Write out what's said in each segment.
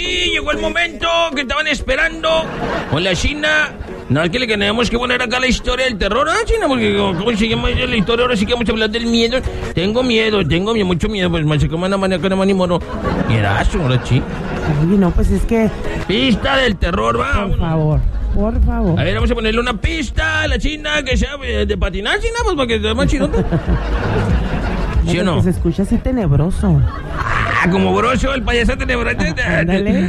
sí, llegó el momento que estaban esperando con la China. No, es que le tenemos que poner acá la historia del terror, China, porque ¿cómo se llama la historia? Ahora sí que vamos a hablar del miedo. Tengo miedo, mucho miedo, pues más se como una manera que no me moro. Miedazo, ahora sí. Ay, no, pues es que... Pista del terror, va. Por favor. A ver, vamos a ponerle una pista a la China que sea de patinar, China, pues para que sea más chidota. ¿Sí o no? Que se escucha así tenebroso. Como broso, el payaso tenebroso. Ándale.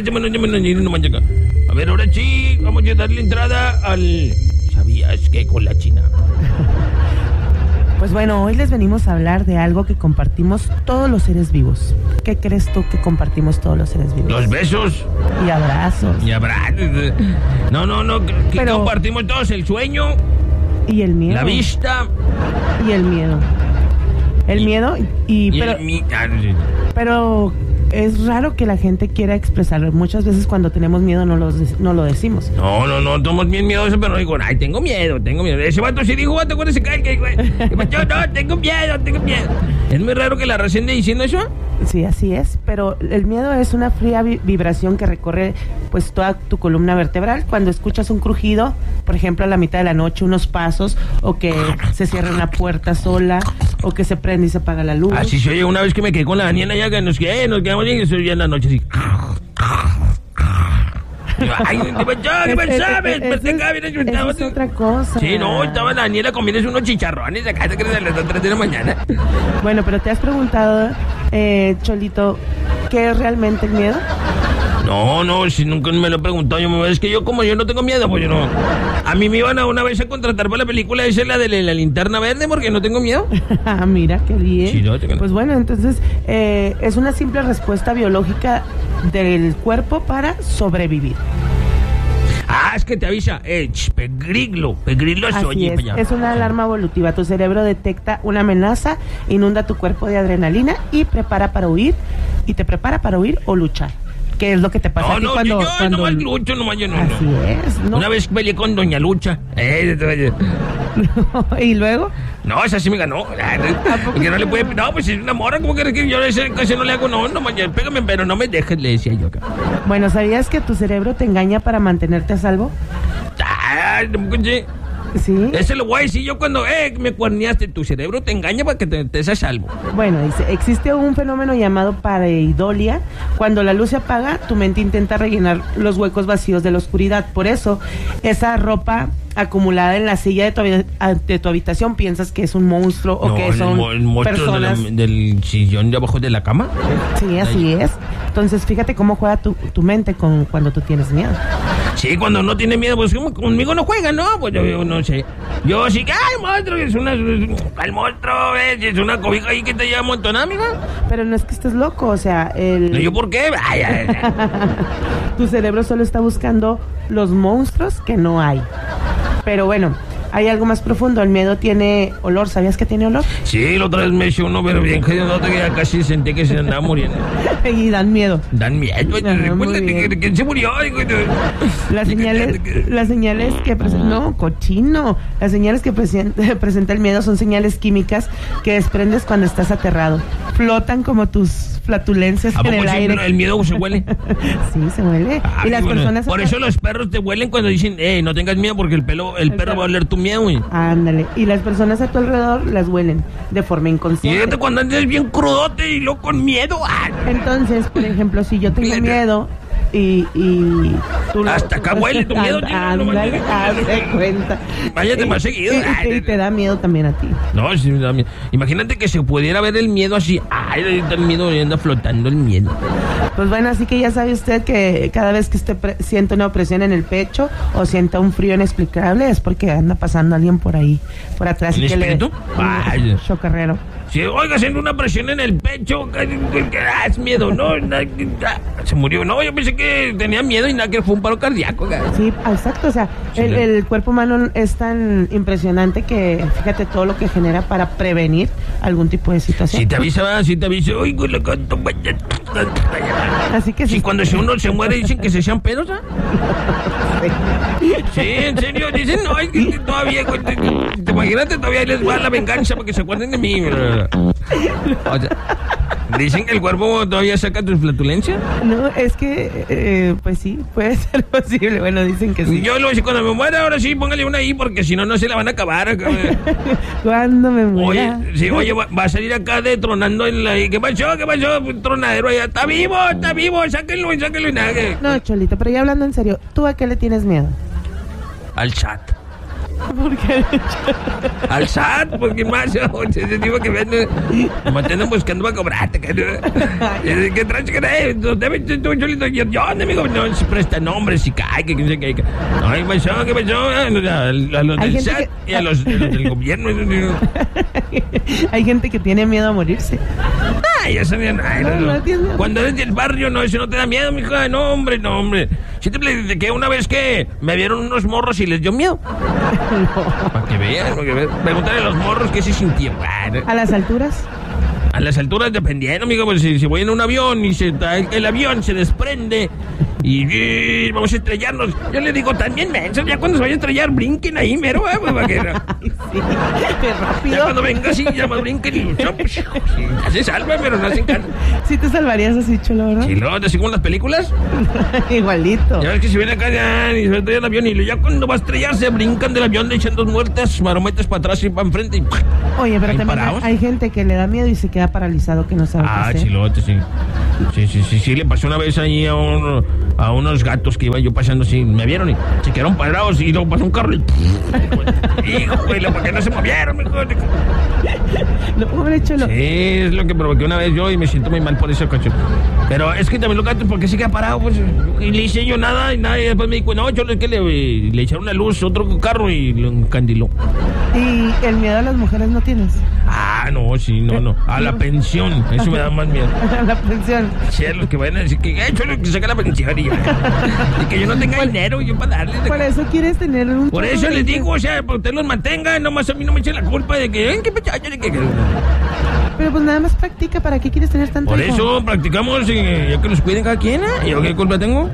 A ver, ahora sí, vamos a darle entrada al... ¿Sabías que con la China? Pues bueno, hoy les venimos a hablar de algo que compartimos todos los seres vivos. ¿Qué crees tú que compartimos todos los seres vivos? Los besos. Y abrazos. No. ¿Qué compartimos todos? El sueño. Y el miedo. La vista. Y el miedo. El miedo pero es raro que la gente quiera expresarlo. Muchas veces cuando tenemos miedo no lo decimos. No, somos bien miedosos, pero no digo, ay, tengo miedo. Ese vato sí dijo, ¿te acuerdas? Yo no, tengo miedo. Es muy raro que la raza ande diciendo eso. Sí, así es, pero el miedo es una fría vibración que recorre pues toda tu columna vertebral. Cuando escuchas un crujido, por ejemplo a la mitad de la noche, unos pasos, o que se cierra una puerta sola, o que se prende y se apaga la luz. Así se oye una vez que me quedé con la Daniela ya que nos quedamos bien y se oye en la noche así. Ay, ¿qué pensabas? Eso es otra cosa. Sí, no, estaba la Daniela comiendo unos chicharrones acá a las 3 de la mañana. Bueno, pero ¿te has preguntado, Cholito, qué es realmente el miedo? No, si nunca me lo he preguntado. Es que yo como yo no tengo miedo, pues yo no. A mí me iban a una vez a contratar para la película esa, la de la linterna verde, porque no tengo miedo. Mira, qué bien. Sí, no, pues bueno, entonces es una simple respuesta biológica del cuerpo para sobrevivir. Es que te avisa, peligro Así es una alarma evolutiva. Tu cerebro detecta una amenaza, inunda tu cuerpo de adrenalina y te prepara para huir o luchar. ¿Qué es lo que te pasa a ti cuando... Yo nomás lucho, no. Así es, ¿no? Una vez peleé con Doña Lucha. ¿Y luego? No, esa sí me ganó. Porque no le puede... No, pues es una morra, ¿cómo que yo ese no le hago? No, pégame, pero no me dejes, le decía yo acá. Bueno, ¿sabías que tu cerebro te engaña para mantenerte a salvo? Sí. Eso lo voy a decir yo cuando me cuerneaste. Tu cerebro te engaña para que te estés a salvo. Bueno, dice, existe un fenómeno llamado pareidolia. Cuando la luz se apaga, tu mente intenta rellenar los huecos vacíos de la oscuridad. Por eso, esa ropa acumulada en la silla de tu habitación piensas que es un monstruo o que son el monstruo personas del sillón de abajo de la cama. Sí, así es. Entonces, fíjate cómo juega tu mente cuando tú tienes miedo. Sí, cuando no tiene miedo, pues conmigo no juega, ¿no? Pues yo no sé. Yo sí que, monstruo, el monstruo, es una cobija ahí que te lleva amontonada, amiga. Pero no es que estés loco, o sea, ¿Yo por qué? Tu cerebro solo está buscando los monstruos que no hay. Pero bueno, hay algo más profundo. El miedo tiene olor. ¿Sabías que tiene olor? Sí, la otra vez me eché uno, pero bien que ya casi sentí que se andaba muriendo. Y dan miedo. ¿Quién se murió? Las señales que no, cochino. Las señales que presenta el miedo son señales químicas que desprendes cuando estás aterrado. Flotan como tus flatulencias en el aire. ¿El miedo se huele? Sí, se huele. Y las personas... Por eso los perros te huelen cuando dicen, no tengas miedo porque el perro va a oler tu miedo, güey. Ándale. Y las personas a tu alrededor las huelen de forma inconsciente. Y fíjate cuando andas bien crudote y luego con miedo. Entonces, por ejemplo, si yo tengo miedo y tú hasta acá huele tu miedo. Ándale, hazte cuenta. Váyate más seguido. Y te da miedo también a ti. No, sí me da miedo. Imagínate que se pudiera ver el miedo así. Ahí está el miedo y anda flotando el miedo. Pues bueno, así que ya sabe usted que cada vez que usted siente una opresión en el pecho o sienta un frío inexplicable es porque anda pasando alguien por ahí, por atrás. ¿Un espíritu? Chocarrero. Si oiga, siento una presión en el pecho, es miedo, no, se murió. No, yo pensé que tenía miedo y nada, que fue un paro cardíaco. Sí, exacto, o sea, sí, el cuerpo humano es tan impresionante que fíjate todo lo que genera para prevenir algún tipo de situación. Si te avisa, oigo, lo canto. Así que si cuando uno se muere dicen que se echan pedos, ¿ah? Sí, en serio, dicen, no, todavía, te imagínate, todavía les va la venganza porque se acuerden de mí. O sea, Dicen que el cuerpo todavía saca tu flatulencia. No, es que, pues sí, puede ser posible. Bueno, dicen que sí. Yo lo hice cuando me muera, ahora sí, póngale una ahí, porque si no, no se la van a acabar. Cuando me muera. Oye, sí, oye, va a salir acá de tronando en la... ¿Qué pasó? Un tronadero allá. Está vivo, sáquenlo. No, Cholito, pero ya hablando en serio, ¿tú a qué le tienes miedo? Al SAT. ¿Por qué? Al SAT, porque más ese tipo que vende, me andan buscando para cobrarte. ¿Qué traes? Cholito? Yo, amigo, no se presta nombres y cae, que no sé qué. Ay, ¿qué pasó? A los del SAT y a los del gobierno. Hay gente que tiene miedo a morirse. Ay, ya sabían. No. Cuando eres del barrio, no, eso no te da miedo, mija. No, hombre. Sí te platiqué una vez que me vieron unos morros y les dio miedo. No. Para que vean. Pregúntale a los morros qué se sintieron. ¿A las alturas? A las alturas dependiendo, amigo, pues si voy en un avión y el avión se desprende y vamos a estrellarnos, yo le digo también, menso, ya cuando se vaya a estrellar, brinquen ahí, mero, pues, para que... Ay, sí, qué rápido. Ya cuando venga así, ya más brinquen y ya se salva, pero no hacen caso. Sí te salvarías así, Cholo, ¿verdad? Sí, luego, así como en las películas. Igualito. Ya ves que si viene acá ya y se estrella el avión y ya cuando va a estrellarse, brincan del avión, le echan dos muertas, marometas para atrás y para enfrente y... Oye, pero también parados. hay gente que le da miedo y se queda paralizado, que no sabe qué hacer. Chilote, sí. Sí, le pasó una vez ahí a unos gatos que iba yo pasando así, me vieron y se quedaron parados y luego pasó un carro y... Híjole, ¿por qué no se movieron? No, pobre Cholo. Sí, es lo que provoqué una vez yo y me siento muy mal por esa ocasión. Pero es que también los gatos, ¿por qué se queda parado? Pues, y le hice yo nada y después me dijo, no, Cholo, es que le echaron una luz, otro carro y lo encandiló. ¿Y el miedo a las mujeres no tienes? No, sí, no. A la pensión, eso me da más miedo. A la pensión. Sí, los que vayan a decir que Cholo, que saca la pensión y que yo no tenga dinero yo para darles. Por eso quieres tener un... Por eso les digo, o sea, para que usted los mantenga, nomás a mí no me echen la culpa de que, qué pechacha, de que... Pero pues nada más practica, ¿para qué quieres tener tanto Por hijo? eso practicamos, ya que los cuiden cada quien, ¿eh? ¿Yo qué culpa tengo?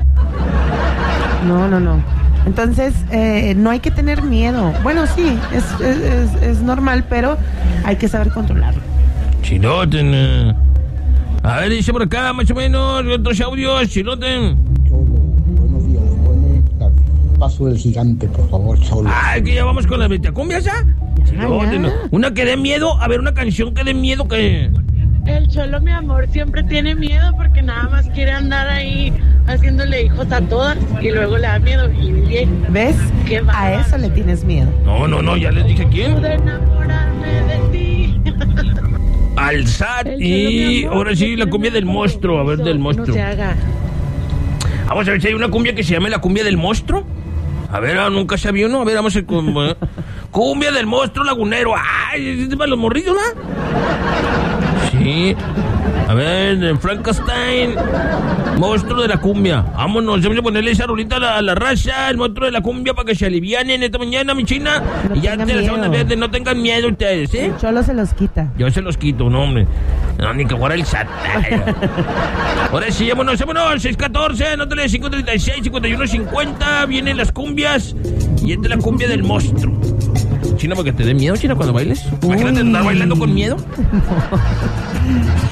No. Entonces, no hay que tener miedo. Bueno, sí, es normal, pero hay que saber controlarlo. Chiloten. A ver, dice por acá, más o menos, otros audios, Chiloten. Cholo, buenos días. Pone Paso del Gigante, por favor, Cholo. Que ya vamos con la vitacumbia, ¿ya? Chiloten. Ya. Una que dé miedo, a ver, una canción que dé miedo que... El Cholo, mi amor, siempre tiene miedo porque nada más quiere andar ahí haciéndole hijos a todas y luego le da miedo y bien. ¿Ves? Qué A bárbaro. eso le tienes miedo. No, ya les dije quién. Pude enamorarme de ti. Al SAT El y Cholo, mi amor, ahora sí siempre la cumbia del tiene monstruo, a ver, del No monstruo. se haga. Vamos a ver si hay una cumbia que se llame la cumbia del monstruo. A ver, nunca se había uno. A ver, vamos a... Cumbia del monstruo lagunero. Ay, es para los morrillos, ¿no? Sí. A ver, Frankenstein, monstruo de la cumbia. Vámonos, vamos a ponerle esa rolita a la raza, el monstruo de la cumbia, para que se alivianen esta mañana, mi china. No y ya tengan te la segunda miedo. vez, no tengan miedo ustedes, ¿eh? El Cholo se los quita. Yo se los quito, no, hombre. No, ni que fuera el SAT. Ahora sí, vámonos. 614, anótale 536, 5150. Vienen las cumbias. Y esta es la cumbia del monstruo. China, porque te dé miedo, China, cuando bailes. Imagínate andar bailando con miedo.